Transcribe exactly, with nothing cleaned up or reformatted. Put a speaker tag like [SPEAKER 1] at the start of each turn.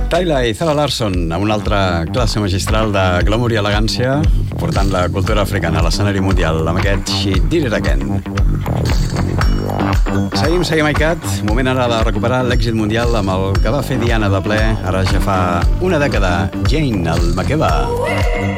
[SPEAKER 1] Tyla i Zara Larsson amb una altra classe magistral de glamour i elegància, portant la cultura africana a l'escenari mundial amb aquest She Did It Again. Seguim, seguim, iCat. Moment ara de recuperar l'èxit mundial amb el que va fer Diana de ple, ara ja fa una dècada, Jane, el Makeba.